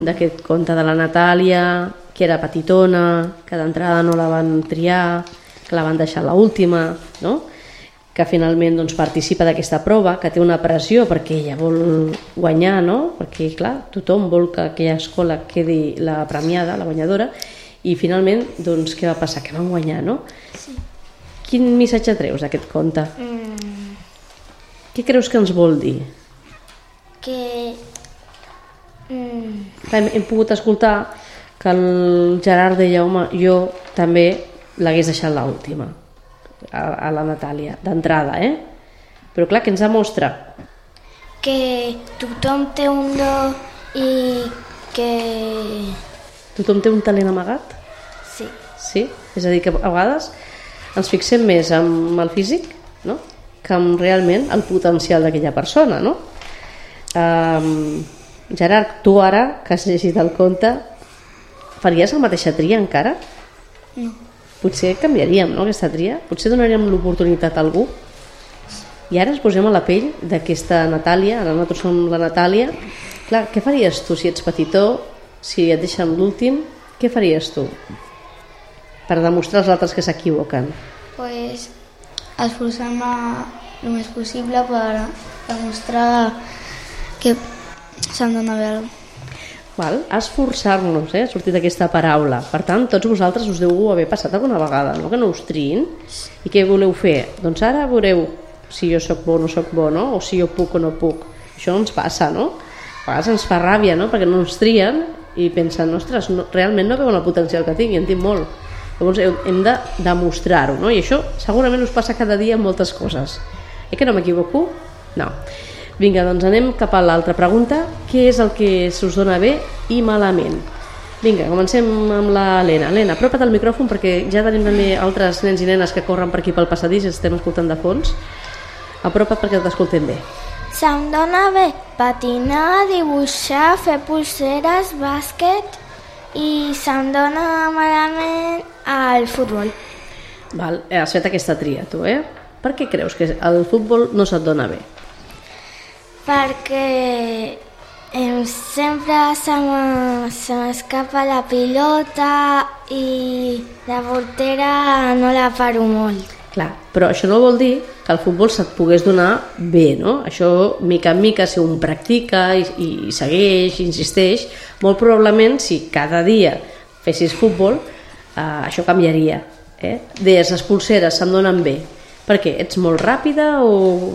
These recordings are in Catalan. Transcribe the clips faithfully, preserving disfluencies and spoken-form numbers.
d'aquest conte de la Natàlia, que era petitona, que d'entrada no la van triar, que la van deixar a l'última, no? Que finalment doncs, participa d'aquesta prova, que té una pressió perquè ella vol guanyar, no? Perquè, clar, tothom vol que aquella escola quedi la premiada, la guanyadora, i finalment, doncs, què va passar? Que van guanyar, no? Sí. Quin missatge treus d'aquest conte? Mm. Què creus que ens vol dir? Que... Mm. Hem, hem pogut escoltar que el Gerard deia, home, jo també l'hagués deixat l'última. A, a la Natàlia, d'entrada, eh? Però clar, què ens demostra? Que tothom té un do i que... Tothom té un talent amagat? Sí. Sí? És a dir, que a vegades ens fixem més en el físic, no? Que en realment el potencial d'aquella persona, no? Um, Gerard, tu ara, que has llegit el conte, faries la mateixa tria encara? No. Potser canviaríem, no, aquesta tria? Potser donaríem l'oportunitat a algú? I ara ens posem a la pell d'aquesta Natàlia, ara nosaltres som la Natàlia. Clar, què faries tu si ets petitó, si et deixen l'últim? Què faries tu? Per demostrar als altres que s'equivoquen. Pues esforçar-me el més possible per demostrar que se'm dona bé alguna. Val? Esforçar-nos, eh? Ha sortit aquesta paraula. Per tant, tots vosaltres us deu haver passat alguna vegada, no? Que no us triïn. I què voleu fer? Doncs ara veureu si jo sóc bo o no sóc bo, no? O si jo puc o no puc. Això ens passa, no? A vegades ens fa ràbia, no? Perquè no ens trien i pensen, ostres, no, realment no veuen el potencial que tinc i en tinc molt. Llavors hem de demostrar-ho, no? I això segurament us passa cada dia en moltes coses. Eh que no m'equivoco? No. Vinga, doncs anem cap a l'altra pregunta. Què és el que s'us dona bé i malament? Vinga, comencem amb l'Helena. Helena, apropa't al micròfon perquè ja tenim també altres nens i nenes que corren per aquí pel passadís i estem escoltant de fons. Apropa't perquè t'escoltem bé. Se'm dona bé patinar, dibuixar, fer pulseres, bàsquet i se'm dona malament el futbol. Val, has fet aquesta tria, tu, eh? Per què creus que el futbol no se't dona bé? Perquè eh, sempre se m'escapa la pilota i la portera no la paro molt. Clar, però això no vol dir que el futbol se't pogués donar bé, no? Això, mica en mica, si un practica i, i segueix, i insisteix, molt probablement, si cada dia fessis futbol, eh, això canviaria. Eh? Deies, les pulseres se'm donen bé. Per què? Ets molt ràpida o...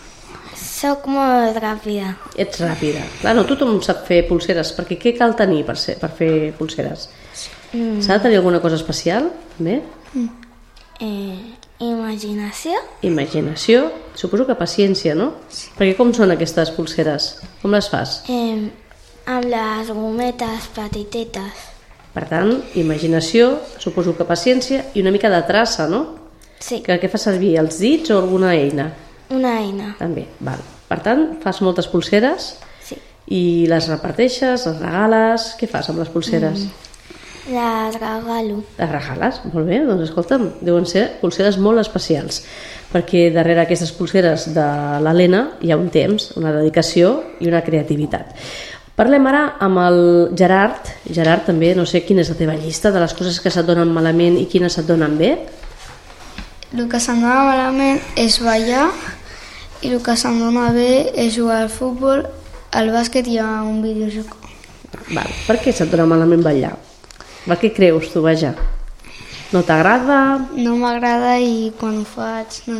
Soc molt ràpida. Ets ràpida. Clar, no tothom sap fer pulseres, perquè què cal tenir per, ser, per fer pulseres? Mm. S'ha de tenir alguna cosa especial? Bé? Mm. Eh, imaginació? Imaginació. Suposo que paciència, no? Sí. Perquè com són aquestes pulseres? Com les fas? Eh, amb les gometes petitetes. Per tant, imaginació, suposo que paciència i una mica de traça, no? Sí. Que, que fas servir els dits o alguna eina? Una eina. També, val. Per tant, fas moltes pulseres. Sí. I les reparteixes, les regales... Què fas amb les pulseres? Mm. Les regalo. Les regales? Molt bé, doncs escolta'm, deuen ser pulseres molt especials, perquè darrere aquestes pulseres de l'Helena hi ha un temps, una dedicació i una creativitat. Parlem ara amb el Gerard. Gerard, també, no sé quina és la teva llista de les coses que se't donen malament i quines se't donen bé? El que se'm dona malament és ballar i el que se'm dona bé és jugar al futbol, al bàsquet i a un videojoc. Val. Per què se't dona malament ballar? Per què creus tu, vaja? No t'agrada? No m'agrada i quan ho faig no,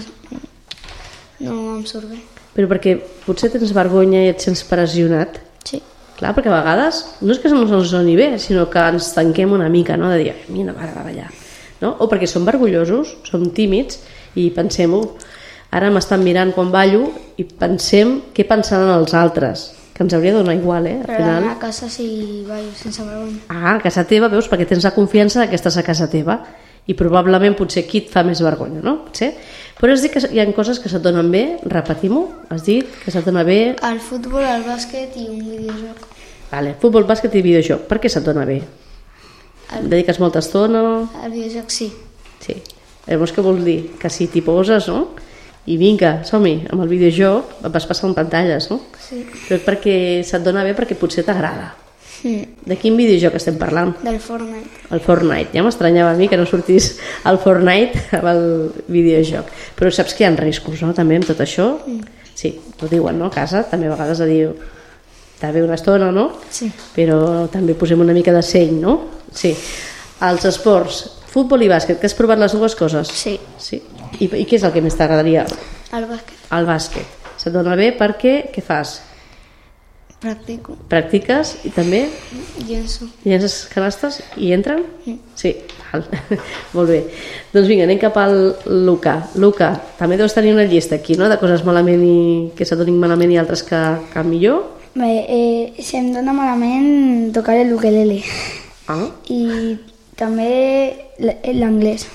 no em surt bé. Però perquè potser tens vergonya i et sents pressionat? Sí. Clar, perquè a vegades no és que no ens doni bé, sinó que ens tanquem una mica, no? De dir, a mi no m'agrada ballar. No? O perquè som vergollosos, som tímids i pensem-ho, ara m'estan mirant quan ballo i pensem què pensaran els altres, que ens hauria de donar igual, eh? Al Però final... anar a casa si ballo sense vergonya. Ah, a casa teva, veus, perquè tens la confiança que estàs a casa teva i probablement potser aquí et fa més vergonya, no? Potser. Però has dit que hi ha coses que se't donen bé, repetim-ho, has dit que se't dona bé... El futbol, el bàsquet i un videojoc. Vale, futbol, bàsquet i videojoc, per què se't dona bé? El... Dediques molta estona? El videojoc sí. Sí. Llavors què vols dir? Que si t'hi poses, no? I vinga, som-hi, amb el videojoc et vas passant pantalles, no? Sí. Però perquè se't dona bé perquè potser t'agrada. Mm. De quin videojoc estem parlant? Del Fortnite. El Fortnite. Ja m'estranyava a mi que no sortís el Fortnite amb el videojoc. Però saps que hi ha riscos, no?, també amb tot això? Mm. Sí, ho diuen, no?, a casa. També a vegades a dir, està bé una estona, no? Sí. Però també posem una mica de seny, no? Sí. Els esports, futbol i bàsquet, que has provat les dues coses? Sí. Sí. I, i què és el que més t'agradaria? El bàsquet. El bàsquet. Se't dona bé perquè què fas? Practico. Practiques i també Llenço. llences canastes i entren? Mm. Sí, val. Molt bé. Doncs vinga, anem cap al Luca. Luca, també deus tenir una llista aquí, no?, de coses malament i que se donin malament i altres que, que millor. Bé, eh, si em dona malament tocar l'ukelele Ah, i també l- l'anglès.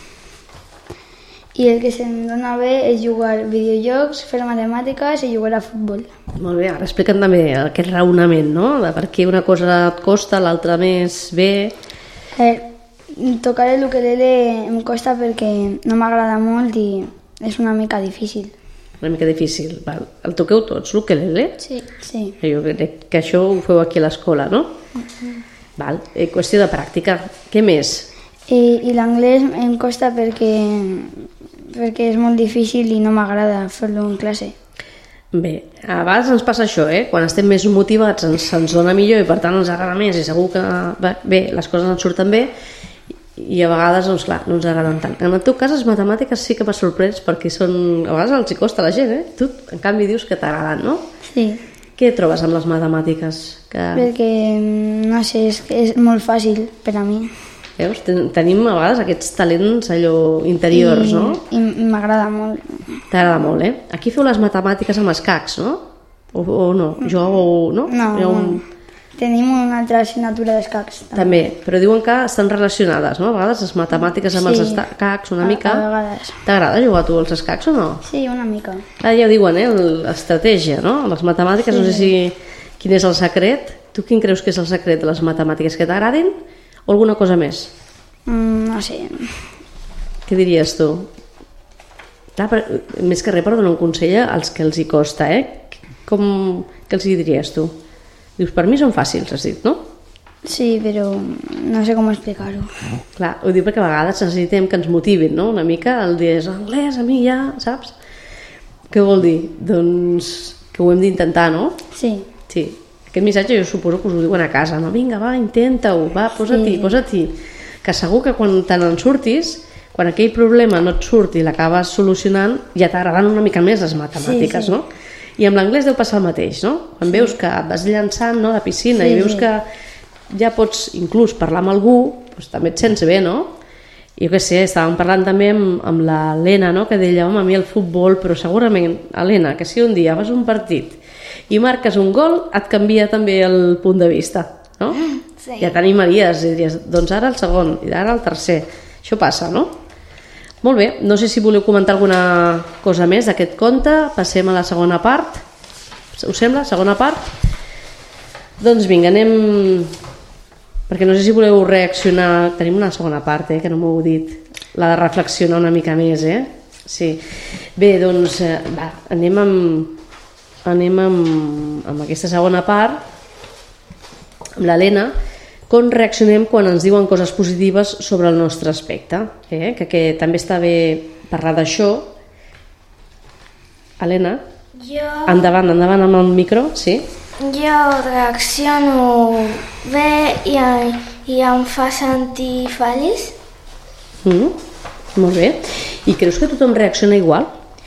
I el que se'm dona bé és jugar videojocs, fer matemàtiques i jugar a futbol. molt bé. Ara explica'm també aquest raonament, no?, de per què una cosa et costa, l'altra més bé. Eh, tocar l'ukelele em costa perquè no m'agrada molt i és una mica difícil. Una mica difícil. Val. El toqueu tots, l'ukelele? Sí. Sí. Jo crec que això ho feu aquí a l'escola, no? Val. Eh, qüestió de pràctica. Què més? I, i l'anglès em costa perquè, perquè és molt difícil i no m'agrada fer-lo en classe. Bé, a vegades ens passa això, eh? Quan estem més motivats ens, ens dona millor i per tant ens agrada més i segur que va, bé, les coses ens surten bé i a vegades, doncs clar, no ens agraden tant. En el teu cas, les matemàtiques sí que m'ha sorprès perquè són, a vegades els hi costa a la gent, eh? Tu, en canvi, dius que t'agraden, no? Sí, Què trobes amb les matemàtiques? Que, perquè, no sé, és, és molt fàcil per a mi. veus, ten, tenim a vegades aquests talents allò interiors, I, no? I m'agrada molt. T'agrada molt, eh? Aquí feu les matemàtiques amb escacs, no? O, o no? Jo, o, no? No, Hi ha un... tenim una altra assignatura d'escacs. També, però diuen que estan relacionades, no? A vegades les matemàtiques amb Sí. els escacs una A- mica. a vegades. T'agrada jugar tu als escacs o no? Sí, una mica. Ah, ja ho diuen, eh? L'estratègia, no? Les matemàtiques, no sé si... Quin és el secret? Tu quin creus que és el secret de les matemàtiques? Que t'agradin o alguna cosa més? Mm, no sé. Què diries tu? Clar, per, més que res per donar un consell als que els hi costa, eh? Com, què els hi diries tu? Dius, per mi són fàcils, has dit, no? Sí, però no sé com explicar-ho. Clar, ho dic perquè a vegades necessitem que ens motivin, no? Una mica el dir, és anglès, a mi ja, saps? Què vol dir? Doncs que ho hem d'intentar, no? Sí, Sí. Aquest missatge jo suposo que us ho diuen a casa, no? Vinga, va, intenta-ho, va, posa-t'hi, Sí. posa-t'hi. Que segur que quan te n'en surtis, quan aquell problema no et surt i l'acabes solucionant, ja t'agraden una mica més les matemàtiques, Sí, sí. no? I amb l'anglès deu passar el mateix, no? Quan sí. veus que et vas llançant, no?, a la piscina Sí, i veus sí. que ja pots inclús parlar amb algú, doncs també et sents bé, no? Jo què sé, estàvem parlant també amb, amb l'Helena, no?, que deia, home, a mi el futbol, però segurament, Helena, que si un dia vas a un partit i marques un gol, et canvia també el punt de vista, no? Sí. Ja t'animaries i diries, doncs ara el segon i ara el tercer. Això passa, no? Molt bé, no sé si voleu comentar alguna cosa més d'aquest conte. Passem a la segona part. Us sembla? Segona part? Doncs vinga, anem... Perquè no sé si voleu reaccionar... Tenim una segona part, eh, que no m'ho heu dit. La de reflexionar una mica més, eh? Sí. Bé, doncs, eh, va, anem amb... Anem amb, amb aquesta segona part, amb l'Helena, com reaccionem quan ens diuen coses positives sobre el nostre aspecte, eh? que, que també està bé parlar d'això. Helena, Jo, endavant, endavant amb el micro, sí? jo reacciono bé i, i em fa sentir feliç. Mm, molt bé. I creus que tothom reacciona igual?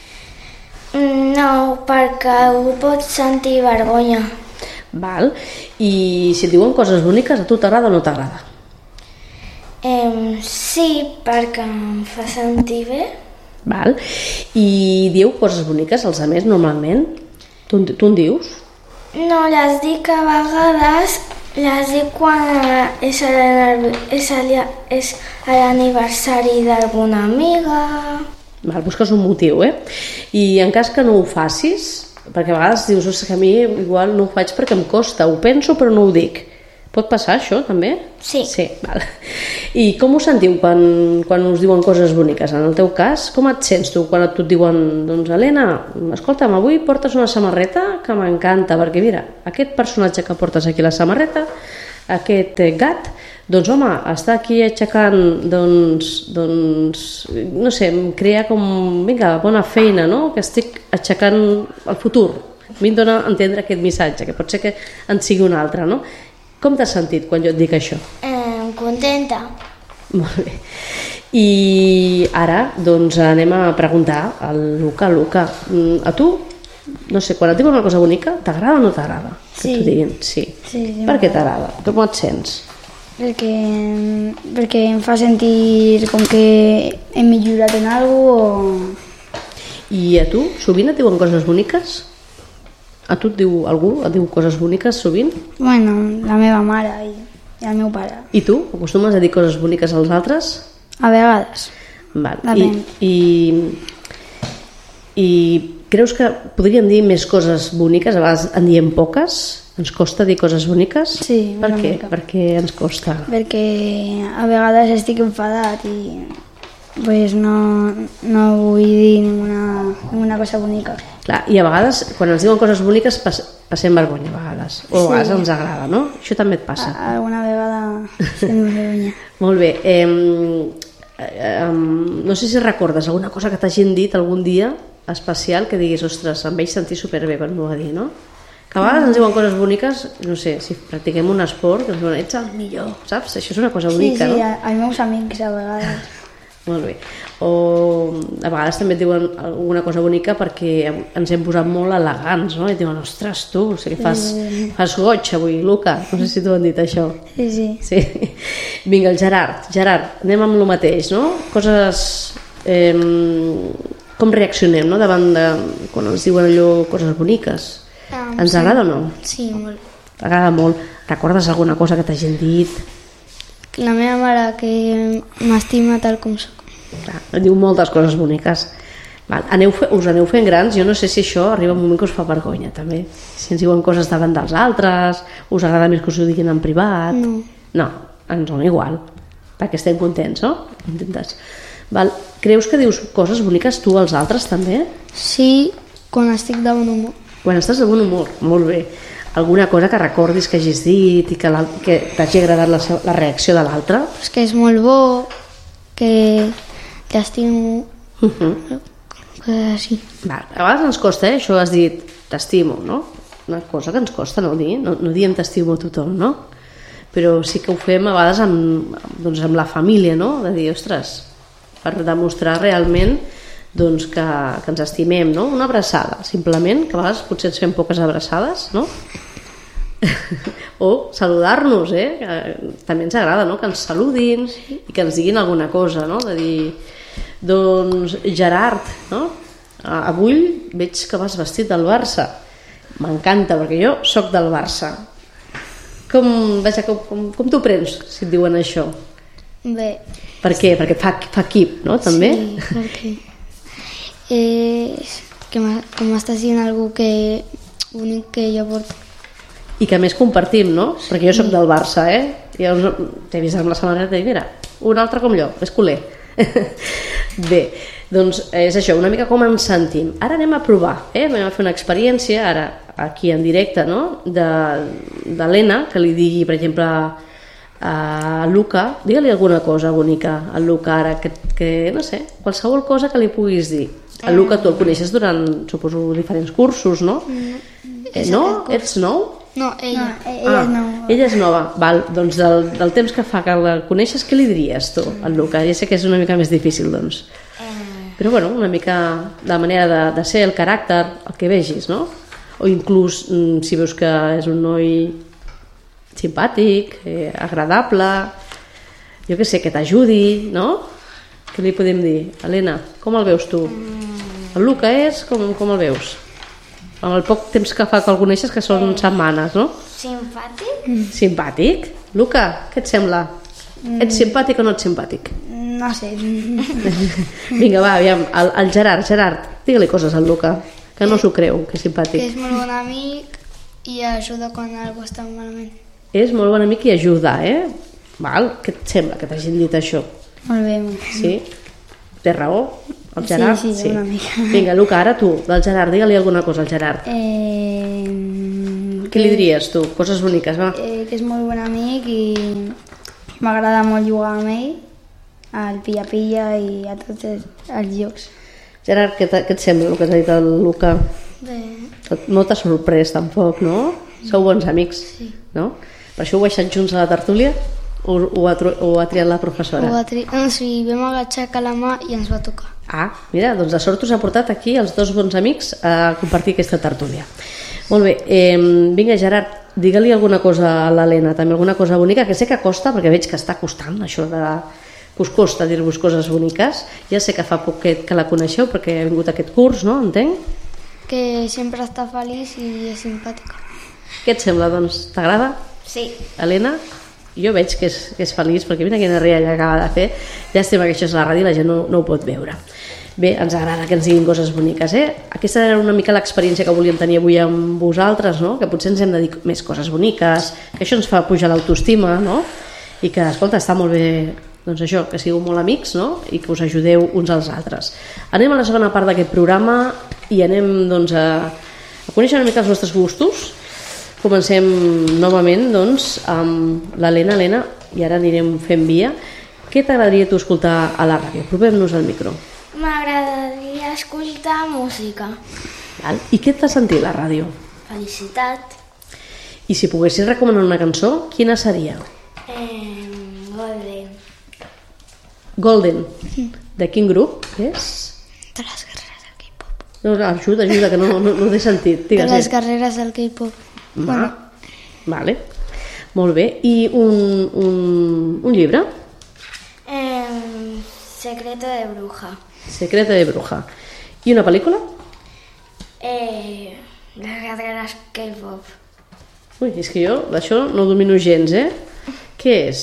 No, perquè algú pot sentir vergonya. Val. I si et diuen coses boniques, a tu t'agrada o no t'agrada? Em, sí, perquè em fa sentir bé. Val. I dieu coses boniques als altres normalment? Tu, en- tu en dius? No, les dic a vegades, les dic quan eh, és a l'aniver- és a l'ia- és a l'aniversari d'alguna amiga. Val, busques un motiu, eh? I en cas que no ho facis, perquè a vegades dius, "Ostres, que a mi igual no ho faig perquè em costa, ho penso però no ho dic." Pot passar això, també? Sí. Sí, val. I com us sentiu quan, quan us diuen coses boniques? En el teu cas, com et sents tu quan et diuen, doncs, Helena, escolta'm, avui portes una samarreta que m'encanta, perquè mira, aquest personatge que portes aquí a la samarreta aquest gat, doncs home, està aquí aixecant, doncs, doncs no sé, em crea com, vinga, bona feina, no? Que estic aixecant el futur. A mi em dona a entendre aquest missatge, que pot ser que en sigui un altre, no? Com t'has sentit quan jo et dic això? Eh, contenta. Molt bé. I ara, doncs, anem a preguntar al Luca. Luca, a tu, no sé, quan et diuen una cosa bonica, t'agrada o no t'agrada? Sí. Que t'ho diguin, sí. Sí, sí, Per què t'agrada? Com et sents? Perquè, perquè em fa sentir com que he millorat en alguna cosa. I a tu, sovint et diuen coses boniques? A tu et diu algú, et diu coses boniques sovint? Bueno, la meva mare i, i el meu pare. I tu, acostumes a dir coses boniques als altres? A vegades. Val. I, Depèn. i, I creus que podríem dir més coses boniques? A vegades en diem poques? Ens costa dir coses boniques? Sí, Per una què? mica. Per què ens costa? Perquè a vegades estic enfadat i pues no, no vull dir ninguna, ninguna cosa bonica. Clar, i a vegades, quan ens diuen coses boniques, pas, passem vergonya, a vegades. O a Sí. vegades ens agrada, no? Això també et passa. A, alguna vegada fem vergonya. Molt bé. Eh, eh, no sé si recordes alguna cosa que t'hagin dit algun dia especial que diguis, ostres, em vaig sentir superbé quan m'ho va dir, no? Que a vegades ens diuen coses boniques, no sé, si practiquem un esport, que ens diuen, ets el millor, saps? Això és una cosa Sí, bonica, sí, no? a- als meus amics a vegades. Molt bé. O a vegades també et diuen alguna cosa bonica perquè ens hem posat molt elegants, no? I et diuen, ostres, tu, o sigui, fas, fas goig avui, Luca. No sé si t'ho han dit, això. Sí, sí. Sí. Vinga, el Gerard. Gerard, anem amb el mateix, no? Coses... Eh, com reaccionem, no?, davant de... quan ens diuen allò, coses boniques. Um, Ens sí. agrada o no? Sí, molt. T'agrada molt. Recordes alguna cosa que t'hagin dit? La meva mare que m'estima tal com sóc. Clar, et diu moltes coses boniques. Val, aneu fe, us aneu fent grans, jo no sé si això arriba un moment que us fa vergonya també, si ens diuen coses davant dels altres, us agrada més que us ho diguin en privat. No. No, ens dona igual, perquè estem contents, no? Contentes. Val, creus que dius coses boniques tu als altres també? Sí, quan estic de bon humor. Quan estàs de bon humor, molt bé. Alguna cosa que recordis que hagis dit i que, que t'hagi agradat la, la reacció de l'altre? És que és molt bo, que t'estimo, Uh -huh. coses així. Val, a vegades ens costa, eh? Això has dit t'estimo, no? Una cosa que ens costa no dir, no, no diem t'estimo a tothom, no? Però sí que ho fem a vegades amb, doncs amb la família, no? De dir, ostres, per demostrar realment doncs que, que ens estimem, no? Una abraçada, simplement, que a vegades potser ens fem poques abraçades, no? O saludar-nos, eh? Que també ens agrada, no? Que ens saludin i que ens diguin alguna cosa, no? De dir, doncs, Gerard, no? Avui veig que vas vestit del Barça. M'encanta, perquè jo sóc del Barça. Com, vaja, com, com, com t'ho prens, si et diuen això? Bé, Per què? Perquè fa, fa equip, no? També? sí, perquè és que m'ha- que m'estàs dient algú que únic que jo porto. I que a més compartim, no? Perquè jo sóc del Barça, eh? Llavors t'he vist amb la samarreta i mira, un altre com jo, és culer. Bé, doncs és això, una mica com ens sentim. Ara anem a provar, eh? Anem a fer una experiència, ara aquí en directe, no? De, de l'Ena, que li digui, per exemple, a Luca, digue-li alguna cosa bonica al Luca ara, que, que no sé, qualsevol cosa que li puguis dir. El Luca tu el coneixes durant, suposo, diferents cursos, no? Eh, no? Ets nou? No, ella. No, ella Ah, és nova. ella és nova. Val, doncs del, del temps que fa que la coneixes, què li diries tu al Luca? Ja sé que és una mica més difícil, doncs. Però bueno, una mica la manera de, de ser, el caràcter, el que vegis, no? O inclús mm, si veus que és un noi simpàtic, eh, agradable, jo que sé, que t'ajudi, no? Què li podem dir? Helena, com el veus tu? El Luca és, com, com el veus? Amb el poc temps que fa que el coneixes, que són setmanes, no? Simpàtic? Simpàtic? Luca, què et sembla? Ets simpàtic o no ets simpàtic? No sé. Vinga, va, aviam, el, el Gerard, Gerard, digue-li coses al Luca, que no s'ho creu, que és Que simpàtic. és molt bon amic i ajuda quan algú està malament. És molt bon amic i ajuda, eh? Val, què et sembla que t'hagin dit això? Molt bé. molt bé. Sí? Té raó? El Gerard? Sí, sí, una mica. Vinga, Luca, ara tu, del Gerard, digue-li alguna cosa al Gerard. Eh, Què li diries tu? Coses boniques, va. Eh, que és molt bon amic i m'agrada molt jugar amb ell, al pilla-pilla i a tots els, els jocs. Gerard, què, què et sembla el que t'ha dit el Luca? Bé, No t'ha sorprès tampoc, no? Sou bons amics, sí. no? Per això heu baixat junts a la tertúlia o ho ha, tro- ho ha triat la professora? Ho va tri... no, sí, vam agachar que la mà i ens va tocar. Ah, mira, doncs la sort us ha portat aquí els dos bons amics a compartir aquesta tertúlia. Molt bé, eh, vinga Gerard, digue-li alguna cosa a l'Helena, també alguna cosa bonica, que sé que costa, perquè veig que està costant això de... que us costa dir-vos coses boniques. Ja sé que fa poquet que la coneixeu perquè ha vingut aquest curs, no? Entenc? Que sempre està feliç i és simpàtica. Què et sembla, doncs? T'agrada? Sí. Helena? Jo veig que és, que és feliç perquè mira quina rialla acaba de fer. Llàstima que això és la ràdio i la gent no, no ho pot veure. Bé, ens agrada que ens diguin coses boniques, eh? Aquesta era una mica l'experiència que volíem tenir avui amb vosaltres, no? Que potser ens hem de dir més coses boniques, que això ens fa pujar l'autoestima, no? I que, escolta, està molt bé, doncs això, que sigueu molt amics, no? I que us ajudeu uns als altres. Anem a la segona part d'aquest programa i anem, doncs, a, a conèixer una mica els vostres gustos. Comencem novament, doncs, amb l'Helena. Helena, i ara anirem fent via. Què t'agradaria tu escoltar a la ràdio? Provem-nos el micro. M'agradaria escoltar música. Val? I què et fa sentir la ràdio? Felicitat. I si poguessis recomanar una cançó, quina seria? Eh, Golden. Golden. De quin grup és? De les guerreres del K-pop. No, ajuda, ajuda, que no, no, no he sentit. De Digues, les eh? guerreres del K-pop. Bueno. Vale. Molt bé. I un, un, un llibre? Eh, Secreto de Bruja. Secreto de Bruja. I una pel·lícula? Eh, Las guerreras K-pop. Ui, és que jo d'això no domino gens, eh? Què és?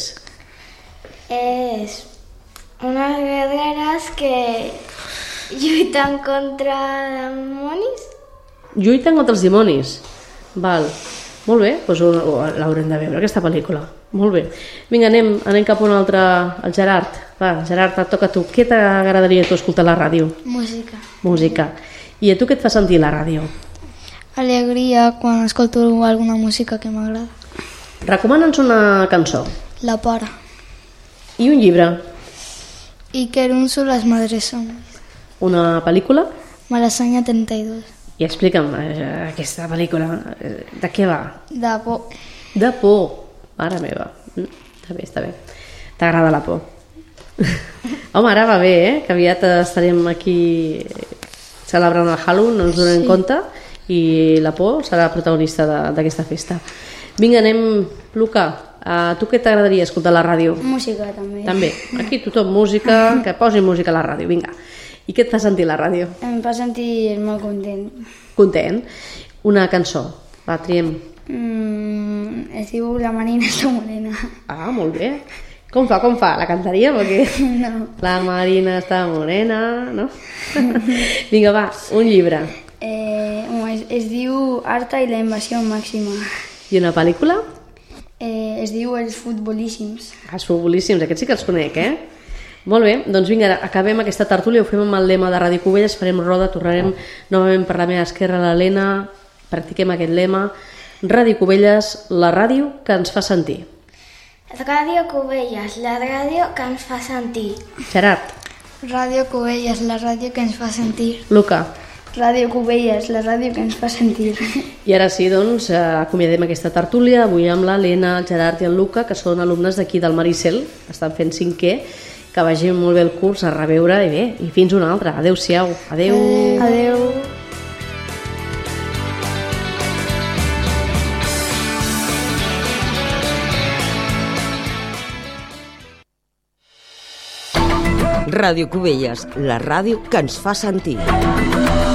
És unes guerreres que lluiten contra demonis. Lluiten contra els dimonis. Val. Molt bé, doncs l'haurem de veure, aquesta pel·lícula. Molt bé. Vinga, anem, anem cap a un altre... El Gerard. Va, Gerard, et toca a tu. Què t'agradaria a tu escoltar a la ràdio? Música. Música. I a tu què et fa sentir la ràdio? Alegria quan escolto alguna música que m'agrada. Recomana'ns una cançó. La para. I un llibre. Iker Unzu, Las madres son. Una pel·lícula. Malasaña treinta y dos. I explica'm eh, aquesta pel·lícula. eh, De què va? De por. De por. Mare meva. Mm, Està bé, està bé. T'agrada la por. Home, ara va bé, eh? Que aviat estarem aquí celebrant el Halloween, no ens donem Sí. compte, i la por serà protagonista de- d'aquesta festa. Vinga, anem, Luca. A tu què t'agradaria escoltar a la ràdio? Música també. També. Aquí tothom música, que posi música a la ràdio, vinga. I què et fa sentir la ràdio? Em fa sentir molt content. Content? Una cançó. Va, triem. Mm, es diu La Marina està morena. Ah, molt bé. Com fa, com fa? La cantaria? Perquè... No. La Marina està morena, no? Vinga, va, un llibre. Eh, es, es diu Arta i la invasió màxima. I una pel·lícula? Eh, es diu Els futbolíssims. Ah, els futbolíssims, aquests sí que els conec, eh? Molt bé, doncs vinga, acabem aquesta tertúlia, ho fem amb el lema de Ràdio Cubelles, farem roda, tornarem novament per la meva esquerra, l'Helena, practiquem aquest lema. Ràdio Cubelles, la ràdio que ens fa sentir. Ràdio Cubelles, la ràdio que ens fa sentir. Gerard, Ràdio Cubelles, la ràdio que ens fa sentir. Luca. Ràdio Cubelles, la ràdio que ens fa sentir. I ara sí, doncs, eh, acomiadem aquesta tertúlia, avui amb l'Helena, el Gerard i el Luca, que són alumnes d'aquí del Maricel, estan fent cinquè, que vagin molt bé el curs, a reveure, i bé, i fins una altra. Adéu-siau. Adéu. Adeu. Ràdio Cubelles, la ràdio que ens fa sentir.